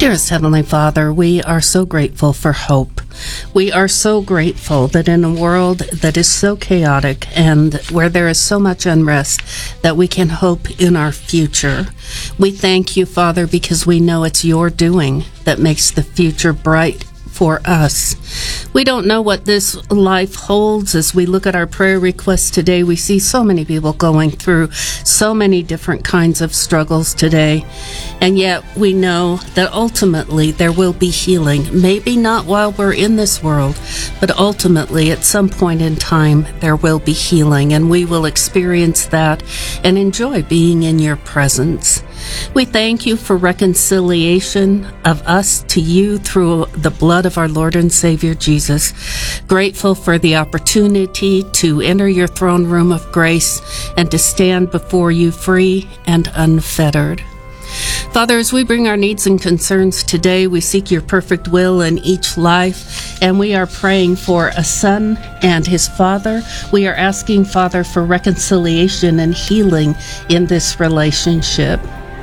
Dearest Heavenly Father, we are so grateful for hope. We are so grateful that in a world that is so chaotic and where there is so much unrest, that we can hope in our future. We thank you, Father, because we know it's your doing that makes the future bright for us. We don't know what this life holds. As we look at our prayer requests today, we see so many people going through so many different kinds of struggles today. And yet we know that ultimately there will be healing. Maybe not while we're in this world, but ultimately at some point in time there will be healing, and we will experience that and enjoy being in your presence. We thank you for reconciliation of us to you through the blood of our Lord and Savior Jesus. Grateful for the opportunity to enter your throne room of grace and to stand before you free and unfettered. Father, as we bring our needs and concerns today, we seek your perfect will in each life, and we are praying for a son and his father. We are asking, Father, for reconciliation and healing in this relationship.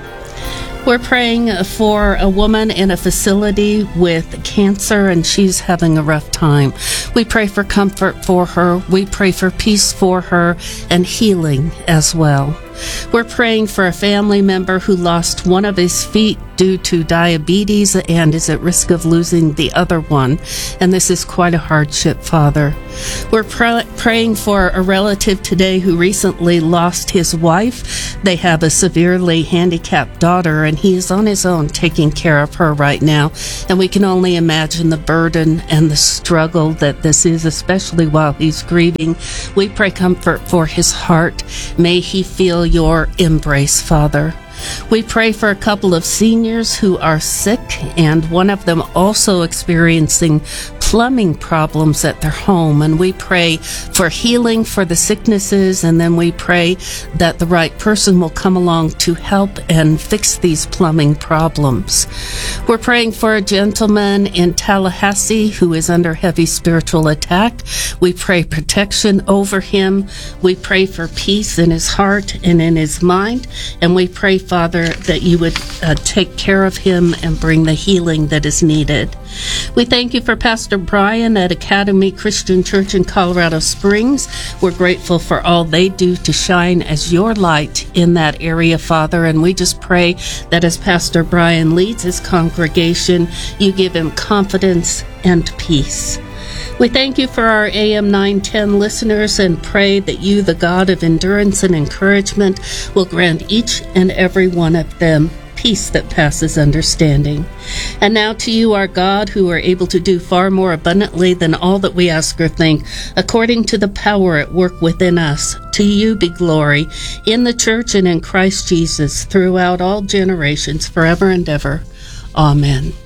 We're praying for a woman in a facility with cancer, and she's having a rough time. We pray for comfort for her. We pray for peace for her and healing as well. We're praying for a family member who lost one of his feet due to diabetes and is at risk of losing the other one. And this is quite a hardship, Father. We're praying for a relative today who recently lost his wife. They have a severely handicapped daughter, and he is on his own taking care of her right now. And we can only imagine the burden and the struggle that this is, especially while he's grieving. We pray comfort for his heart. May he feel your embrace, Father. We pray for a couple of seniors who are sick, and one of them also experiencing plumbing problems at their home. And we pray for healing for the sicknesses, and then we pray that the right person will come along to help and fix these plumbing problems. We're praying for a gentleman in Tallahassee who is under heavy spiritual attack. We pray protection over him. We pray for peace in his heart and in his mind. And we pray, Father, that you would take care of him and bring the healing that is needed. We thank you for Pastor Brian at Academy Christian Church in Colorado Springs. We're grateful for all they do to shine as your light in that area, Father. And we just pray that as Pastor Brian leads his congregation, you give him confidence and peace. We thank you for our AM 910 listeners and pray that you, the God of endurance and encouragement, will grant each and every one of them peace that passes understanding. And now to you, our God, who are able to do far more abundantly than all that we ask or think, according to the power at work within us, to you be glory in the church and in Christ Jesus throughout all generations, forever and ever. Amen.